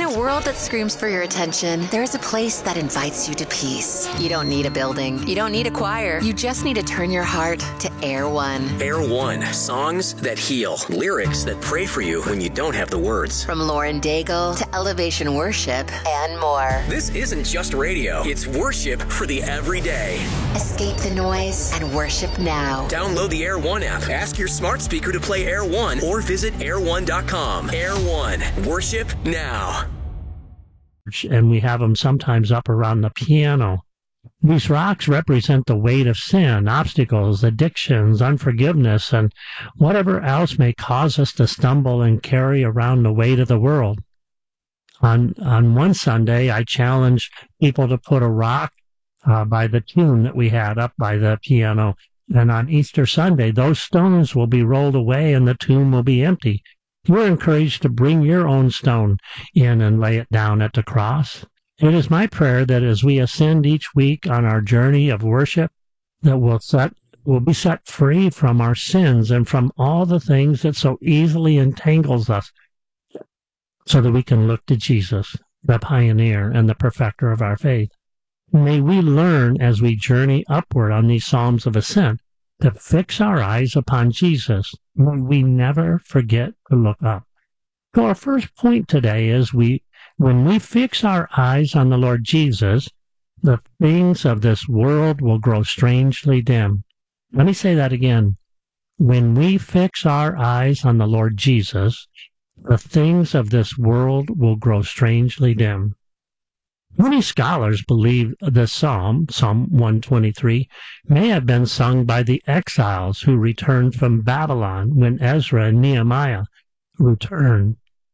a world that screams for your attention, there's a place that invites you to peace. You don't need a building. You don't need a choir. You just need to turn your heart to Air One. Air One. Songs that heal. Lyrics that pray for you when you don't have the words. From Lauren Daigle to Elevation Worship and more. This isn't just radio. It's worship for the everyday. Escape the noise and worship now. Download the Air One app. Ask your smart speaker to play Air One or visit air1.com. Air One. Worship now. And we have them sometimes up around the piano. These rocks represent the weight of sin, obstacles, addictions, unforgiveness, and whatever else may cause us to stumble and carry around the weight of the world. On one Sunday, I challenged people to put a rock by the tune that we had up by the piano. And on Easter Sunday, those stones will be rolled away and the tomb will be empty. You're encouraged to bring your own stone in and lay it down at the cross. It is my prayer that as we ascend each week on our journey of worship, that we'll be set free from our sins and from all the things that so easily entangles us, so that we can look to Jesus, the pioneer and the perfecter of our faith. May we learn as we journey upward on these Psalms of Ascent to fix our eyes upon Jesus. May we never forget to look up. So our first point today is when we fix our eyes on the Lord Jesus, the things of this world will grow strangely dim. Let me say that again. When we fix our eyes on the Lord Jesus, the things of this world will grow strangely dim. Many scholars believe this psalm, Psalm 123, may have been sung by the exiles who returned from Babylon when Ezra and Nehemiah returned.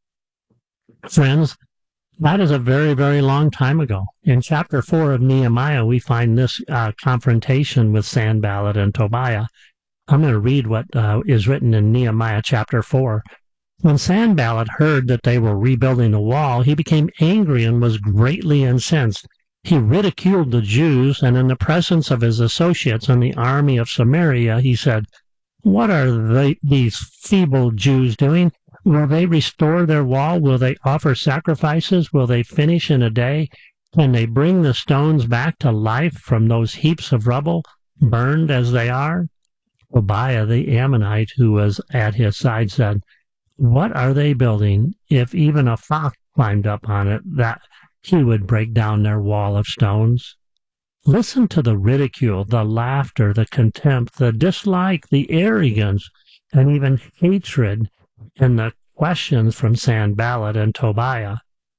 Friends, that is a very, very long time ago. In chapter 4 of Nehemiah, we find this confrontation with Sanballat and Tobiah. I'm going to read what is written in Nehemiah chapter 4. When Sanballat heard that they were rebuilding the wall, he became angry and was greatly incensed. He ridiculed the Jews, and in the presence of his associates in the army of Samaria, he said, "What are these feeble Jews doing? Will they restore their wall? Will they offer sacrifices? Will they finish in a day? Can they bring the stones back to life from those heaps of rubble, burned as they are?" Tobiah the Ammonite, who was at his side, said, "What are they building? If even a fox climbed up on it, that he would break down their wall of stones." Listen to the ridicule, the laughter, the contempt, the dislike, the arrogance, and even hatred in the questions from Sanballat and Tobiah.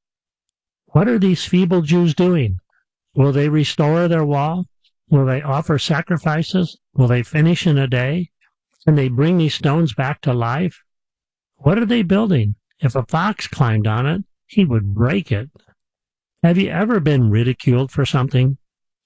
What are these feeble Jews doing? Will they restore their wall? Will they offer sacrifices? Will they finish in a day? Can they bring these stones back to life? What are they building? If a fox climbed on it, he would break it. Have you ever been ridiculed for something?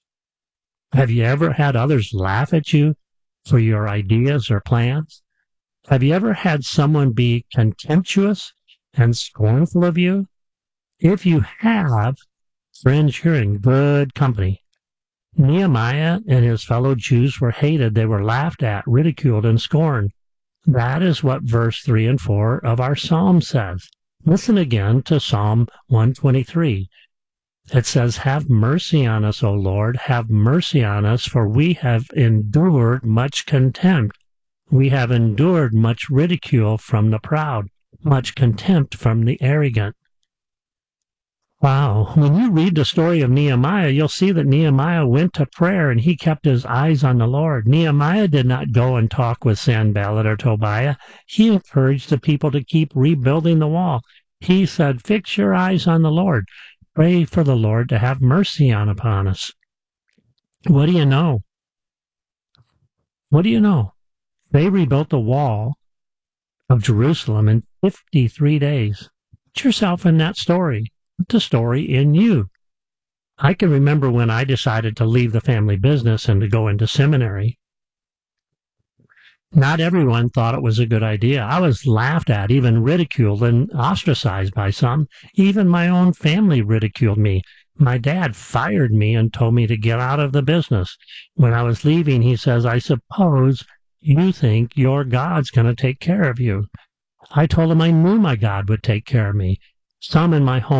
Have you ever had others laugh at you for your ideas or plans? Have you ever had someone be contemptuous and scornful of you? If you have, friends, you're in good company. Nehemiah and his fellow Jews were hated. They were laughed at, ridiculed, and scorned. That is what verse 3 and 4 of our psalm says. Listen again to Psalm 123. It says, "Have mercy on us, O Lord, have mercy on us, for we have endured much contempt. We have endured much ridicule from the proud, much contempt from the arrogant." Wow. When you read the story of Nehemiah, you'll see that Nehemiah went to prayer and he kept his eyes on the Lord. Nehemiah did not go and talk with Sanballat or Tobiah. He encouraged the people to keep rebuilding the wall. He said, "Fix your eyes on the Lord. Pray for the Lord to have mercy upon us." What do you know? What do you know? They rebuilt the wall of Jerusalem in 53 days. Put yourself in that story. Put the story in you. I can remember when I decided to leave the family business and to go into seminary. Not everyone thought it was a good idea. I was laughed at, even ridiculed and ostracized by some. Even my own family ridiculed me. My dad fired me and told me to get out of the business. When I was leaving, he says, "I suppose you think your God's going to take care of you." I told him I knew my God would take care of me. Some in my home